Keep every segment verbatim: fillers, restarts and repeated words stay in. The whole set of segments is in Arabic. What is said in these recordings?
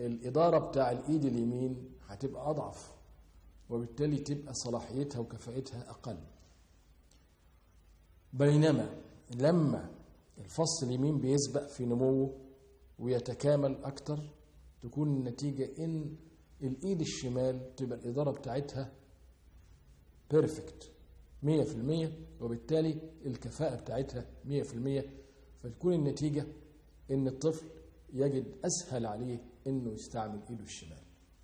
الإدارة بتاع الإيد اليمين هتبقى أضعف، وبالتالي تبقى صلاحيتها وكفاءتها أقل. بينما لما الفص اليمين بيسبق في نموه ويتكامل أكتر، تكون النتيجة إن الإيد الشمال تبقى الإدارة بتاعتها بيرفكت مية في المية، وبالتالي الكفاءة بتاعتها مية في المية، فتكون النتيجة إن الطفل يجد أسهل عليه إنه يستعمل إيده الشمال.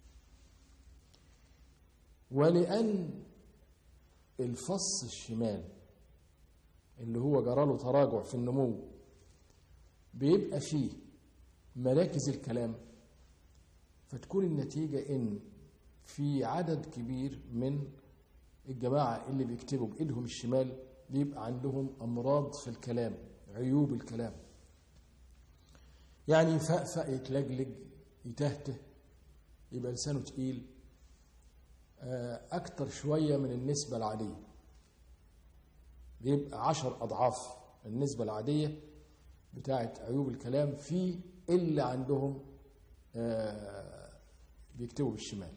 ولأن الفص الشمال اللي هو جراله تراجع في النمو بيبقى فيه مراكز الكلام، فتكون النتيجة إن في عدد كبير من الجماعة اللي بيكتبوا بإيدهم الشمال بيبقى عندهم أمراض في الكلام، عيوب الكلام، يعني يفقفق، يتلجلج، يتهته، يبقى لسانه تقيل أكتر شوية من النسبة العادية، بيبقى عشر أضعاف النسبة العادية بتاعت عيوب الكلام في اللي عندهم بيكتبوا بالشمال.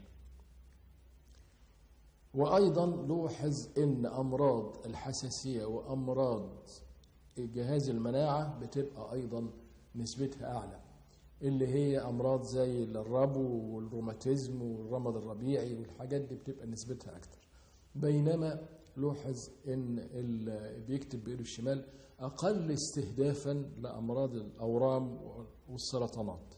وأيضا لوحظ إن أمراض الحساسية وأمراض جهاز المناعة بتبقى أيضا نسبتها أعلى، اللي هي أمراض زي الربو والروماتيزم والرمد الربيعي والحاجات دي بتبقى نسبتها أكتر. بينما لوحظ إن اللي بيكتب بإيده الشمال أقل استهدافا لأمراض الأورام والسرطانات.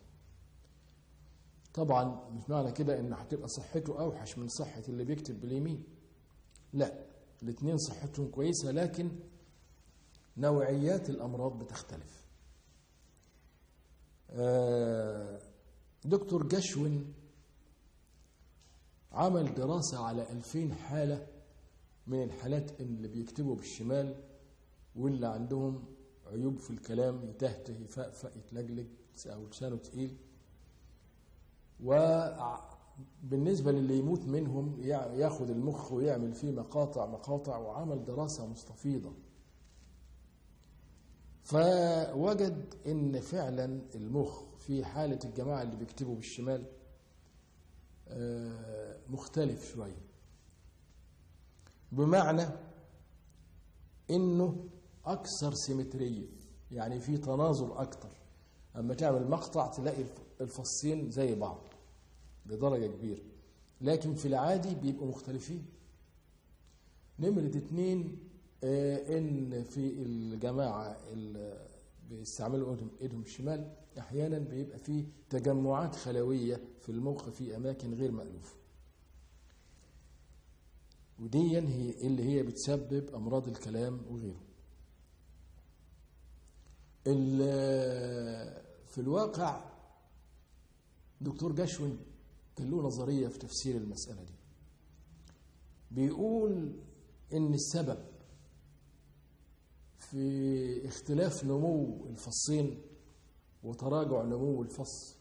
طبعا مش معنى كده إن هتبقى صحته أوحش من صحة اللي بيكتب باليمين، لا، الاثنين صحتهم كويسة، لكن نوعيات الأمراض بتختلف. دكتور جشون عمل دراسة على ألفين حالة من الحالات اللي بيكتبوا بالشمال واللي عندهم عيوب في الكلام، يتهته، يفقفق، يتلجلج، أو لسانه تقيل. وبالنسبة للي يموت منهم ياخد المخ ويعمل فيه مقاطع مقاطع، وعمل دراسة مستفيضة، فوجد إن فعلا المخ في حالة الجماعة اللي بيكتبوا بالشمال مختلف شوية، بمعنى إنه أكثر سيمترية، يعني في تناظر أكتر. أما تعمل مقطع تلاقي الفصين زي بعض بدرجة كبيرة، لكن في العادي بيبقوا مختلفين. نمرة اتنين، آه إن في الجماعة اللي بيستعملوا إيدهم الشمال أحيانا بيبقى فيه تجمعات خلوية في المخ في أماكن غير مألوفة، ودي هي اللي هي بتسبب أمراض الكلام وغيره. في الواقع دكتور جشون كان له نظرية في تفسير المسألة دي، بيقول إن السبب في اختلاف نمو الفصين وتراجع نمو الفص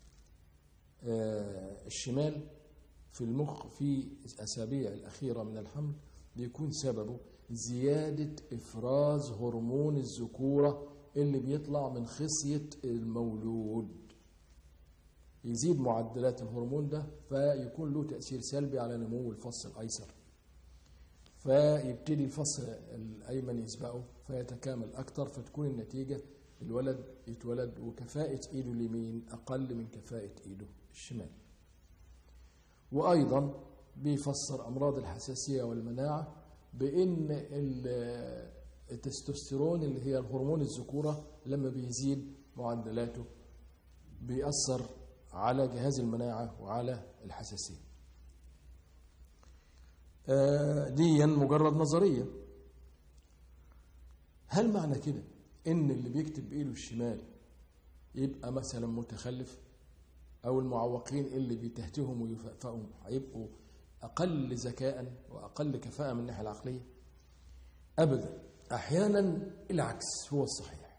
الشمال في المخ في الأسابيع الأخيرة من الحمل بيكون سببه زيادة إفراز هرمون الذكورة اللي بيطلع من خصية المولود. يزيد معدلات الهرمون ده فيكون له تأثير سلبي على نمو الفص الأيسر، فيبتدي الفص الأيمن يسبقه فيتكامل أكتر، فتكون النتيجة الولد يتولد وكفاءة إيده اليمين أقل من كفاءة إيده الشمال. وأيضا بيفسر أمراض الحساسية والمناعة بأن التستوستيرون اللي هي الهرمون الذكورة لما بيزيد معدلاته بيأثر على جهاز المناعة وعلى الحساسية. دي مجرد نظرية. هل معنى كده إن اللي بيكتب بإيده الشمال يبقى مثلا متخلف، أو المعوقين اللي بيتهتهم ويفقفقهم هيبقوا أقل ذكاء وأقل كفاءة من الناحية العقلية؟ أبدا، أحيانا العكس هو الصحيح.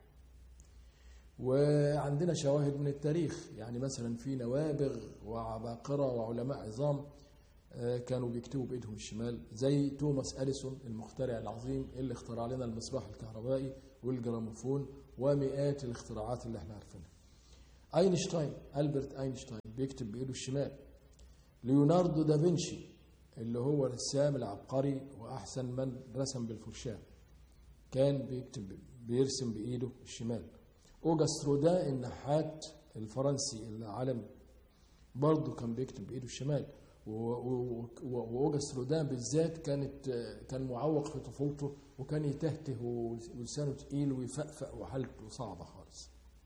وعندنا شواهد من التاريخ، يعني مثلا في نوابغ وعباقرة وعلماء عظام كانوا بيكتبوا بإيدهم الشمال، زي توماس أديسون المخترع العظيم اللي اخترع لنا المصباح الكهربائي والجراموفون ومئات الاختراعات اللي احنا عارفينها. اينشتاين، ألبرت اينشتاين بيكتب بايده الشمال. ليوناردو دافنشي اللي هو الرسام العبقري واحسن من رسم بالفرشاه كان بيكتب بيرسم بايده الشمال. اوجست رودان النحات الفرنسي العالمي برضه كان بيكتب بايده الشمال. واوجست رودان بالذات كانت كان معوق في طفولته وكان يتهته ولسانه تقيل ويفقفق وحالته صعبه خالص.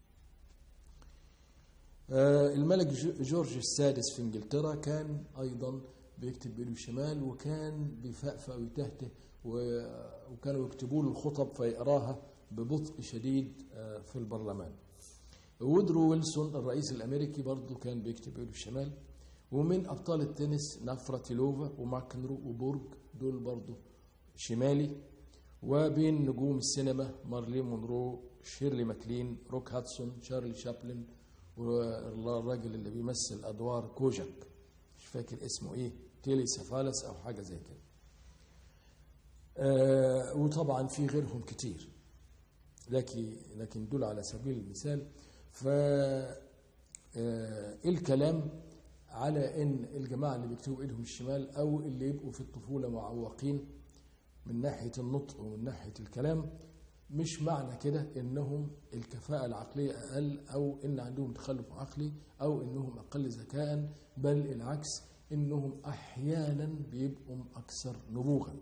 الملك جورج السادس في انجلترا كان ايضا بيكتب بايده الشمال وكان بيفقفق ويتهته وكانوا يكتبوا له الخطب فيقراها ببطء شديد في البرلمان. وودرو ويلسون الرئيس الامريكي برضه كان بيكتب بايده الشمال. ومن ابطال التنس نافراتيلوفا وماكنرو وبورج دول برضه شمالي. وبين نجوم السينما مارلين مونرو، شيرلي ماكلين، روك هاتسون، شارلي شابلن، والراجل اللي بيمثل ادوار كوجاك مش فاكر اسمه ايه، تيلي سيفالس او حاجه زي كده. آه وطبعا في غيرهم كتير، لكن لكن دول على سبيل المثال. ف آه الكلام على ان الجماعه اللي بيكتبوا ايدهم الشمال او اللي يبقوا في الطفوله معوقين من ناحيه النطق ومن ناحيه الكلام، مش معنى كده انهم الكفاءه العقليه اقل او ان عندهم تخلف عقلي او انهم اقل ذكاء، بل العكس، انهم احيانا بيبقوا اكثر نبوغا.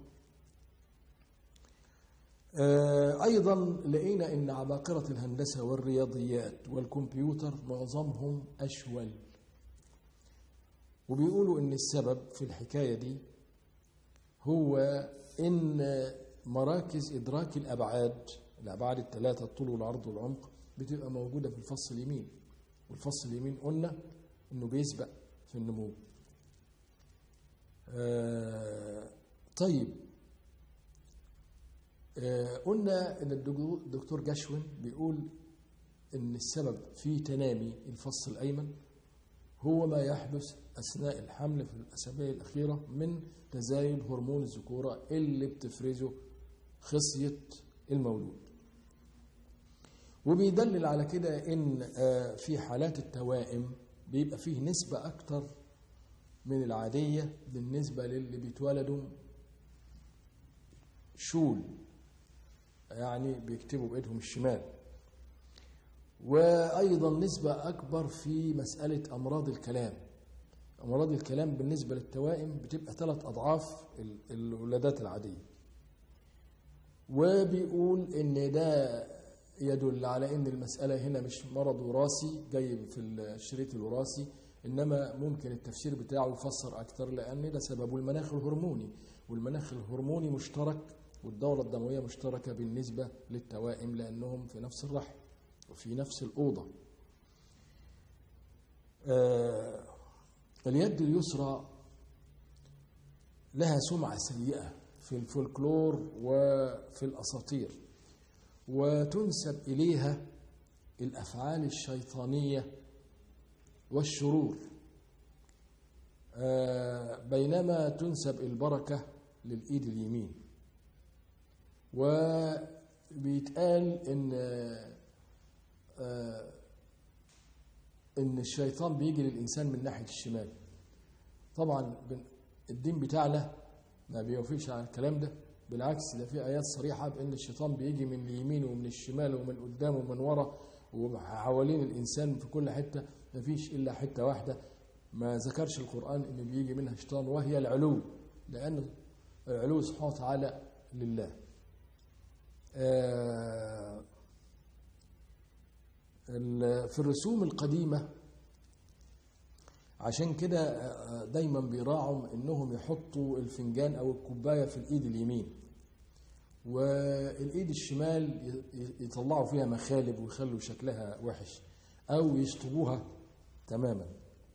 ايضا لقينا ان عباقره الهندسه والرياضيات والكمبيوتر معظمهم اشول، وبيقولوا ان السبب في الحكايه دي هو ان مراكز ادراك الابعاد الابعاد الثلاثه الطول والعرض والعمق بتبقى موجوده في الفص اليمين، والفص اليمين قلنا انه بيسبق في النمو. آه طيب آه قلنا ان الدكتور جاشوين بيقول ان السبب في تنامي الفص الايمن هو ما يحدث اثناء الحمل في الاسابيع الاخيره من تزايد هرمون الذكوره اللي بتفرزه خصيه المولود. وبيدلل على كده ان في حالات التوائم بيبقى فيه نسبه اكتر من العاديه بالنسبه للي بيتولدوا شول، يعني بيكتبوا بايدهم الشمال. وايضا نسبه اكبر في مساله امراض الكلام. امراض الكلام بالنسبه للتوائم بتبقى ثلاث اضعاف الولادات العاديه. وبيقول ان ده يدل على ان المساله هنا مش مرض وراثي جاي في الشريط الوراثي، انما ممكن التفسير بتاعه يفسر اكثر لان ده سببه المناخ الهرموني، والمناخ الهرموني مشترك والدوره الدمويه مشتركه بالنسبه للتوائم لانهم في نفس الرحم وفي نفس الاوضه. آه اليد اليسرى لها سمعه سيئه في الفولكلور وفي الاساطير، وتنسب اليها الافعال الشيطانيه والشرور، بينما تنسب البركه للايد اليمين. وبيتقال ان ان الشيطان بيجي للانسان من ناحيه الشمال. طبعا الدين بتاعنا ما بيوفيش على الكلام ده، بالعكس ده في آيات صريحة بأن الشيطان بيجي من اليمين ومن الشمال ومن قدام ومن ورا وحوالين الإنسان في كل حتة، ما فيش إلا حتة واحدة ما ذكرش القرآن إن بيجي منها الشيطان، وهي العلو، لأن العلو سبحانه وتعالى لله. في الرسوم القديمة عشان كده دايما بيراعوا انهم يحطوا الفنجان او الكوبايه في الايد اليمين، والايد الشمال يطلعوا فيها مخالب ويخلوا شكلها وحش او يشطبوها تماما.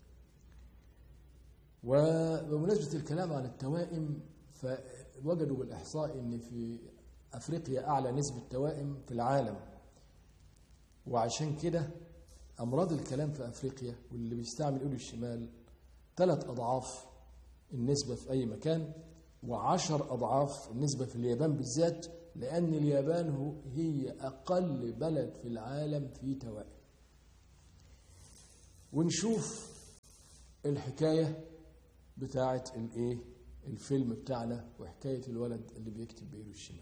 وبمناسبه الكلام عن التوائم، فوجدوا بالاحصاء ان في افريقيا اعلى نسبه توائم في العالم، وعشان كده أمراض الكلام في أفريقيا واللي بيستعمل إيده الشمال ثلاث أضعاف النسبة في أي مكان، وعشر أضعاف النسبة في اليابان بالذات، لأن اليابان هي أقل بلد في العالم في توائم. ونشوف الحكاية بتاعة الايه الفيلم بتاعنا وحكاية الولد اللي بيكتب بإيده الشمال.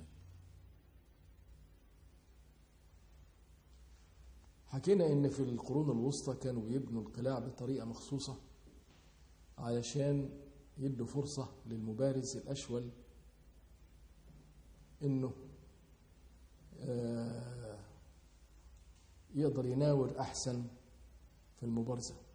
حكينا ان في القرون الوسطى كانوا يبنوا القلاع بطريقة مخصوصة علشان يدوا فرصة للمبارز الأشول انه يقدر يناور أحسن في المبارزة.